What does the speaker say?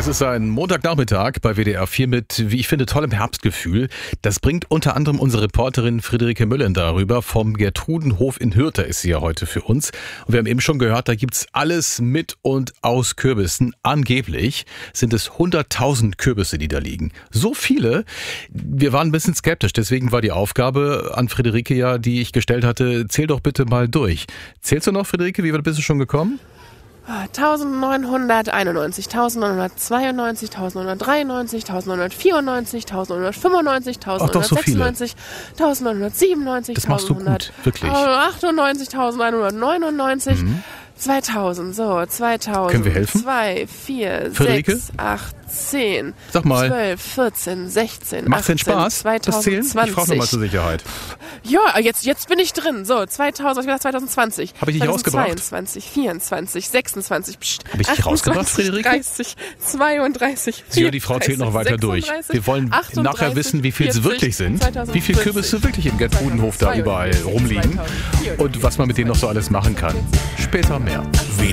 Es ist ein Montagnachmittag bei WDR 4 mit, wie ich finde, tollem Herbstgefühl. Das bringt unter anderem unsere Reporterin Friederike Müllen darüber. Vom Gertrudenhof in Hürther ist sie ja heute für uns. Und wir haben eben schon gehört, da gibt's alles mit und aus Kürbissen. Angeblich sind es 100.000 Kürbisse, die da liegen. So viele. Wir waren ein bisschen skeptisch. Deswegen war die Aufgabe an Friederike ja, die ich gestellt hatte, zähl doch bitte mal durch. Zählst du noch, Friederike? Wie weit bist du schon gekommen? 1991, 1992, 1993, 1994, 1995, 1996, 1997, das machst du gut, wirklich. 1998, 1999, 2000, so, 2000. Können wir helfen? 2, 4, Friederike? 6, 8, 10, Sag mal. 12, 14, 16, Macht's 18, denn Spaß, 2020. das Zählen? Ich frage nochmal zur Sicherheit. Ja, jetzt bin ich drin. So, 2020. Habe ich dich rausgebracht? 22, 24, 26, Habe ich dich rausgebracht, Friederike? 30, 32, 34, Ja, die Frau zählt noch weiter 36, durch. Wir wollen 38, nachher wissen, wie viel es 40, wirklich sind. 2050, Wie viele Kürbisse wirklich im Gertrudenhof da überall rumliegen. Und was man mit denen noch so alles machen kann. Später mehr.